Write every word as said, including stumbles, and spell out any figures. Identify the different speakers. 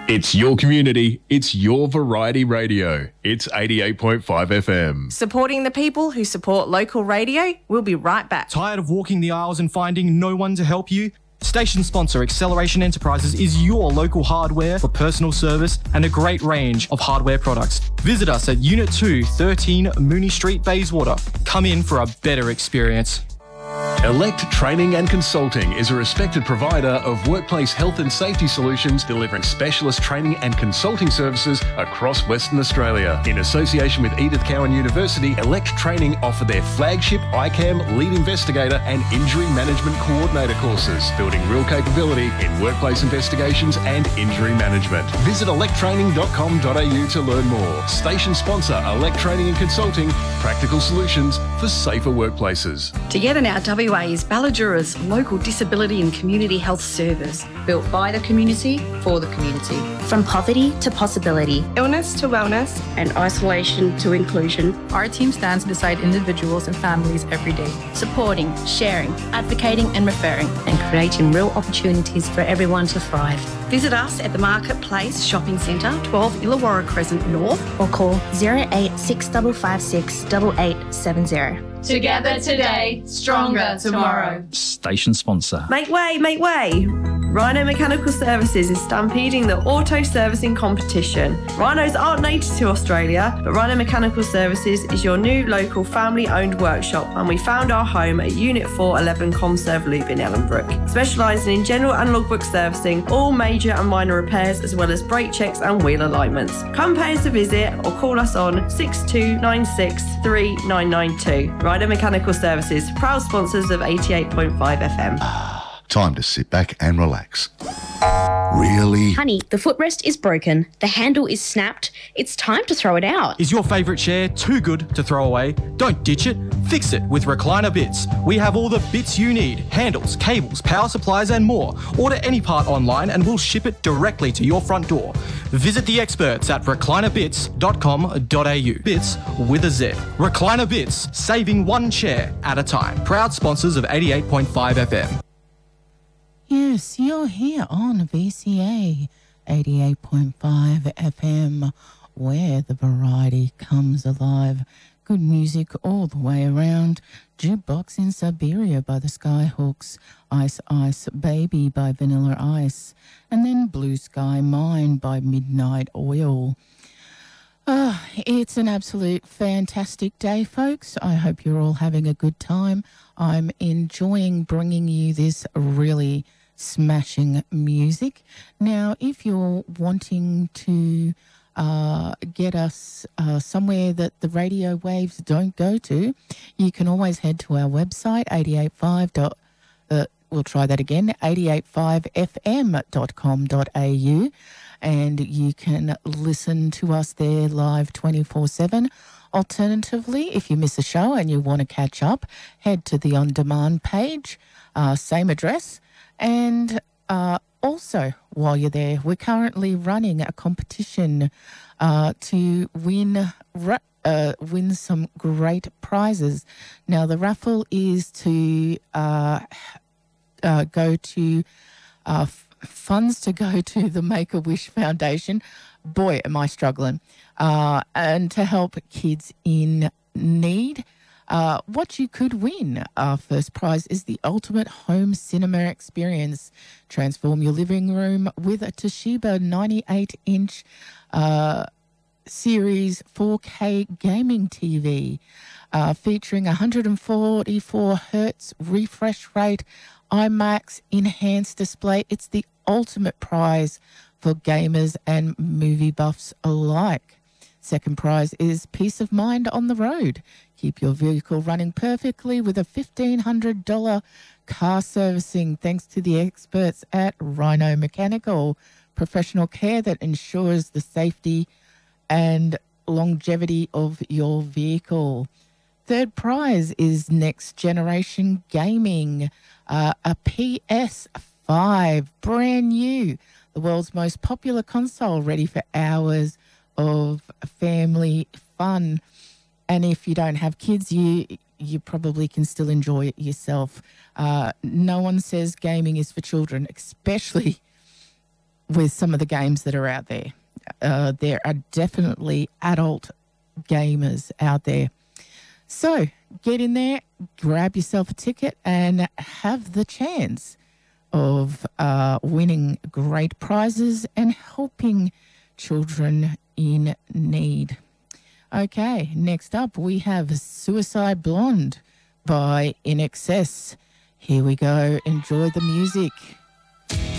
Speaker 1: It's your community. It's your variety radio. It's eighty-eight point five F M.
Speaker 2: Supporting the people who support local radio. We'll be right back.
Speaker 3: Tired of walking the aisles and finding no one to help you? Station sponsor Acceleration Enterprises is your local hardware for personal service and a great range of hardware products. Visit us at Unit two, thirteen Mooney Street, Bayswater. Come in for a better experience.
Speaker 1: Elect Training and Consulting is a respected provider of workplace health and safety solutions, delivering specialist training and consulting services across Western Australia. In association with Edith Cowan University, Elect Training offer their flagship I CAM Lead Investigator and Injury Management Coordinator courses, building real capability in workplace investigations and injury management. Visit elect training dot com dot a u to learn more. Station sponsor Elect Training and Consulting, practical solutions for safer workplaces.
Speaker 4: Together now, W A is Balladura's local disability and community health service, built by the community for the community.
Speaker 5: From poverty to possibility,
Speaker 6: illness to wellness,
Speaker 4: and isolation to inclusion,
Speaker 7: our team stands beside individuals and families every day,
Speaker 5: supporting, sharing, advocating and referring, and creating real opportunities for everyone to thrive.
Speaker 4: Visit us at the Marketplace Shopping Centre, twelve Illawarra Crescent North,
Speaker 5: or call zero eight six five five six eight eight seven zero.
Speaker 8: Together today, stronger tomorrow.
Speaker 9: Station sponsor.
Speaker 6: Make way, make way. Rhino Mechanical Services is stampeding the auto servicing competition. Rhinos aren't native to Australia, but Rhino Mechanical Services is your new local family-owned workshop, and we found our home at Unit four eleven Comserve Loop in Ellenbrook, specialising in general and logbook servicing, all major and minor repairs, as well as brake checks and wheel alignments. Come pay us a visit or call us on six two nine six three nine nine two. Rhino Mechanical Services, proud sponsors of eighty-eight point five F M.
Speaker 10: Time to sit back and relax. Really?
Speaker 5: Honey, the footrest is broken. The handle is snapped. It's time to throw it out.
Speaker 3: Is your favourite chair too good to throw away? Don't ditch it. Fix it with Recliner Bits. We have all the bits you need. Handles, cables, power supplies and more. Order any part online and we'll ship it directly to your front door. Visit the experts at recliner bits dot com dot a u. Bits with a Z. Recliner Bits, saving one chair at a time. Proud sponsors of eighty-eight point five F M.
Speaker 11: Yes, you're here on V C A eighty-eight point five F M, where the variety comes alive. Good music all the way around. Jukebox in Siberia by the Skyhooks, Ice Ice Baby by Vanilla Ice, and then Blue Sky Mine by Midnight Oil. Ah, it's an absolute fantastic day, folks. I hope you're all having a good time. I'm enjoying bringing you this really smashing music. Now, if you're wanting to uh, get us uh, somewhere that the radio waves don't go to, you can always head to our website, eighty-eight five. Uh, we'll try that again, eighty-eight five f m dot com dot a u, and you can listen to us there live twenty-four seven. Alternatively, if you miss a show and you want to catch up, head to the on-demand page, uh, same address. And uh, also, while you're there, we're currently running a competition uh, to win uh, win some great prizes. Now, the raffle is to uh, uh, go to uh, f- funds to go to the Make-A-Wish Foundation. Boy, am I struggling. Uh, and to help kids in need. Uh, what you could win, our first prize, is the ultimate home cinema experience. Transform your living room with a Toshiba ninety-eight inch uh, series four K gaming T V uh, featuring one hundred forty-four hertz refresh rate, IMAX enhanced display. It's the ultimate prize for gamers and movie buffs alike. Second prize is peace of mind on the road. Keep your vehicle running perfectly with a fifteen hundred dollars car servicing thanks to the experts at Rhino Mechanical. Professional care that ensures the safety and longevity of your vehicle. Third prize is next generation gaming. Uh, a P S five, brand new. The world's most popular console, ready for hours of family fun. And if you don't have kids, you you probably can still enjoy it yourself. Uh, no one says gaming is for children, especially with some of the games that are out there. Uh, there are definitely adult gamers out there. So get in there, grab yourself a ticket and have the chance of uh, winning great prizes and helping children in need. Okay, next up we have Suicide Blonde by I N X S. Here we go. Enjoy the music.